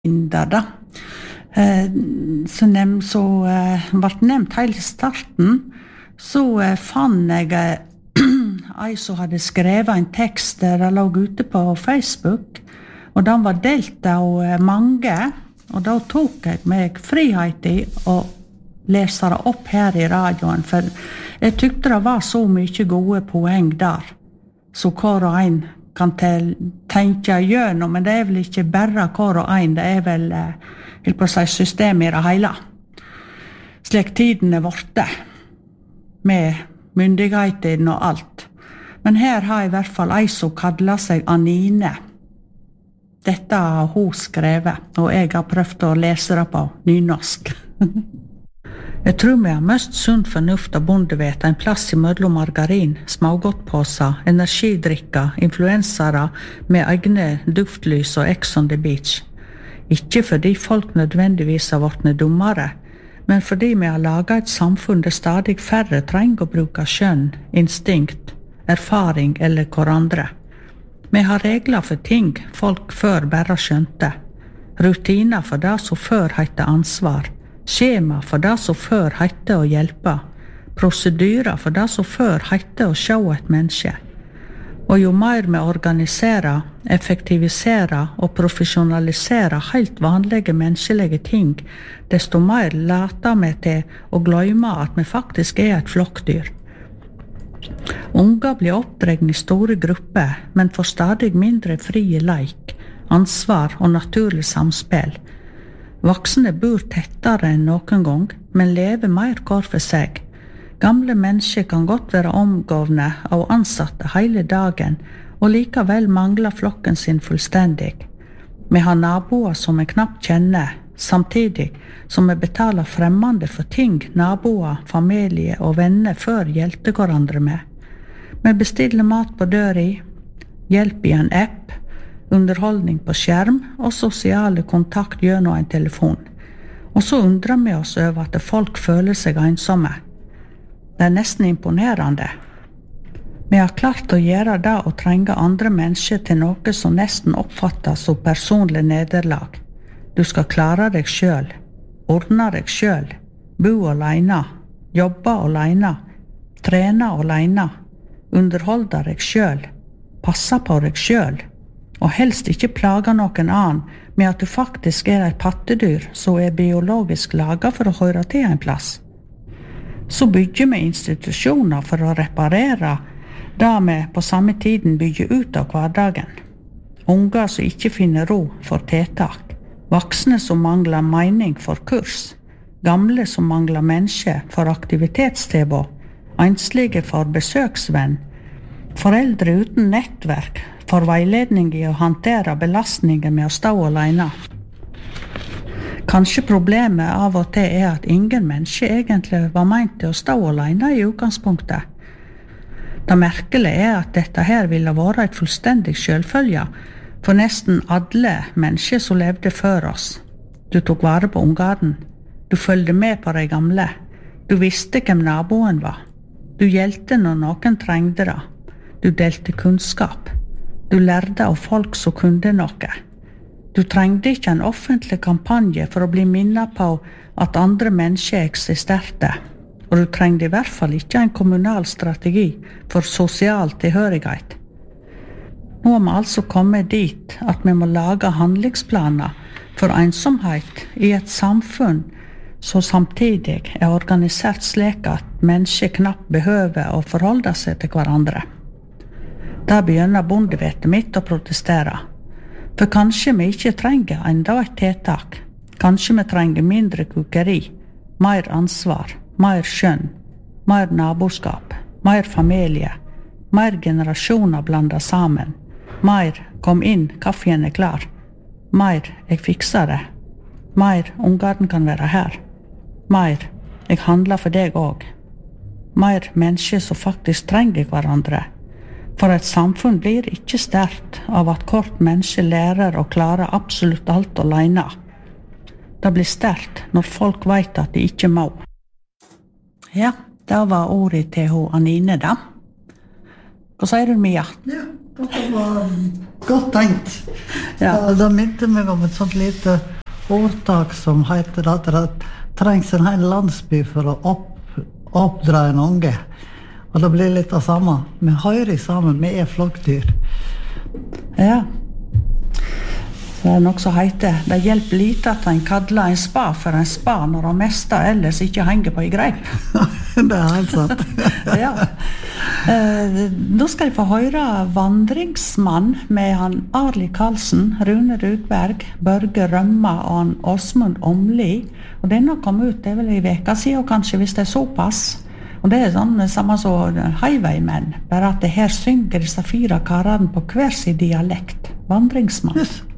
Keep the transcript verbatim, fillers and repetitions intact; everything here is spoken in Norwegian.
Inda da. Eh, så nem, så eh, vart nevnt helt i starten, så eh, fann jeg eh, ei som hadde skrevet en tekst der det lå ute på Facebook, og den var delt av eh, mange, og da tok jeg meg frihet i å lese det opp her i radioen, for jeg tykte det var så mye gode poeng der, så hver og en kan tenke gjennom, men det er vel ikke bare hver og en, det er vel helt på å si systemet i det hele. Slik tiden er vorte, med myndigheten og alt. Men her har jeg i hvert fall ei som kallar seg Anine. Dette har hun skrevet, og jeg har prøvd å lese det på nynorsk. Jeg tror vi har mest sunn fornuft og bondevett en plass i mellom margarin, smågodtpåser, energidrikker, influensere med egne duftlys og Ex on the beach. Ikke fordi folk nødvendigvis har vært dummere, men fordi vi har laget et samfunn der stadig færre trenger å bruke skjønn, instinkt, erfaring eller hverandre. Vi har regler for ting folk før bare skjønte. Rutiner for det som før heter ansvar. Skjema for det som før heter å hjelpe. Prosedyrer for det som før heter å se et menneske. Og jo mer vi organiserer, effektiviserer og profesjonaliserer helt vanlige menneskelige ting, desto mer later vi til å glemme at vi faktisk er et flokkdyr. Unger blir oppdratt i store grupper, men får stadig mindre frie leik, ansvar og naturlig samspill. Voksne bor tettere enn noen gang, men lever mer hver for seg. Gamle mennesker kan godt være omgåvne av ansatte hele dagen, og likevel mangler flokken sin fullstendig. Vi har naboer som vi knapt kjenner, samtidig som vi betaler fremmede for ting naboer, familie og venner før hjelper hverandre med. Vi bestiller mat på døra, hjelp i en app, underholdning på skjerm og sosiale kontakt gjennom en telefon. Og så undrer vi oss over at folk føler seg ensomme. Det er nesten imponerende. Vi har klart å gjøre det og trenge andre mennesker til noe som nesten oppfattes som personlig nederlag. Du skal klare deg selv, ordne deg selv, bo alene, jobbe alene, trene alene, underholde deg selv, passe på deg selv, og helst ikke plage noen annen med at du faktisk er et pattedyr som er biologisk laget for å høre til en plass. Så bygger vi institusjoner for å reparere det vi på samme tiden bygger ut av hverdagen. Unger som ikke finner ro for tiltak, voksne som mangler mening for kurs, gamle som mangler mennesker for aktivitetstilbud, enslige for besøksvenn, foreldre uten nettverk, for veiledning i å håndtere belastninger med å stå alene. Kanskje problemet av og til er at ingen mennesker egentlig var meint til å stå alene i utgangspunktet. Det merkelige er at dette her ville være et fullstendig selvfølge for nesten alle mennesker som levde før oss. Du tok vare på ungene, du følgde med på de gamle, du visste hvem naboen var, du hjelpte når noen trengte det, du delte kunnskap. Du lærte av folk som kunne noe. Du trengte ikke en offentlig kampanje for å bli minnet på at andre mennesker eksisterte, og du trengte i hvert fall ikke en kommunal strategi for sosial tilhørighet. Nå har vi altså kommet dit at vi må lage handlingsplaner for ensomhet i et samfunn som samtidig er organisert slik at mennesker knapt behøver å forholde seg til hverandre. Da begynner bondevettet mitt å protestere. For kanskje vi ikke trenger enda et tiltak. Kanskje vi trenger mindre kukeri, mer ansvar, mer skjønn, mer naboskap, mer familie, mer generasjoner blandet sammen, mer kom inn, kaffen er klar, mer jeg fikser det, mer ungene kan være her, mer jeg handler for deg også, mer mennesker som faktisk trenger hverandre. For et samfunn blir ikke sterkt av at hvert menneske lærer å klare absolutt alt alene. Det blir sterkt når folk vet at de ikke må. Ja, det var ordet til hun Anine da. Hva sier du, Mia? Ja. Det var godt tenkt. Ja. Ja, det minte meg om et sånt lite ordtak som heter at det trengs en hel landsby for å opp, oppdra en unge. Og det blir litt av samme. Vi hører sammen, vi er flokkdyr. Ja. Det er nok så heiter. Det hjelper lite at en kallar en spa for en spa når han meste ellers ikke henger på i greip. Det er helt sant. Ja. Eh, nå skal jeg få høre Vandringsmann med han Arli Karlsen, Rune Rudberg, Børge Rømma og han Åsmund Omli. Og denne kom ut, det er vel i veka siden, kanskje hvis det er såpass. Og det er sånn samme som Highwaymen, bare at det her synger disse fire karene på hver sin dialekt. Vandringsmann. Yes.